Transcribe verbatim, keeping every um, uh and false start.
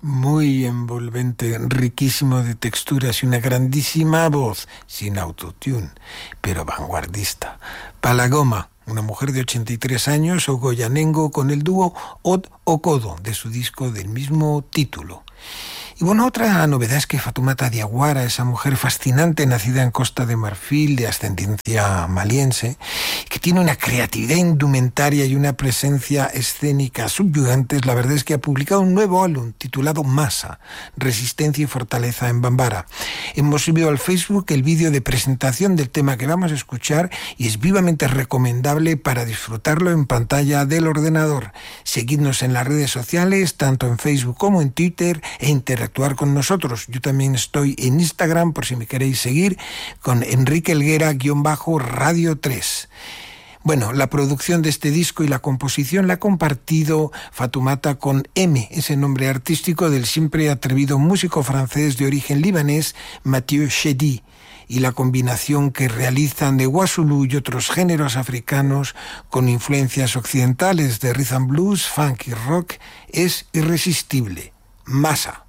Muy envolvente, riquísimo de texturas y una grandísima voz, sin autotune, pero vanguardista. Palagoma, una mujer de ochenta y tres años, o Goyanengo, con el dúo Od Okodo, de su disco del mismo título. Y bueno, otra novedad es que Fatoumata Diawara, esa mujer fascinante, nacida en Costa de Marfil, de ascendencia maliense, que tiene una creatividad indumentaria y una presencia escénica subyugantes, la verdad es que ha publicado un nuevo álbum titulado Masa, Resistencia y Fortaleza en Bambara. Hemos subido al Facebook el vídeo de presentación del tema que vamos a escuchar y es vivamente recomendable para disfrutarlo en pantalla del ordenador. Seguidnos en las redes sociales, tanto en Facebook como en Twitter, e interactuar con nosotros. Yo también estoy en Instagram, por si me queréis seguir, con Enrique Helguera, guión bajo, Radio tres. Bueno, la producción de este disco y la composición la ha compartido Fatoumata con M, ese nombre artístico del siempre atrevido músico francés de origen libanés, Mathieu Chedy, y la combinación que realizan de Wassoulou y otros géneros africanos con influencias occidentales de rhythm blues, funk y rock es irresistible. Masa.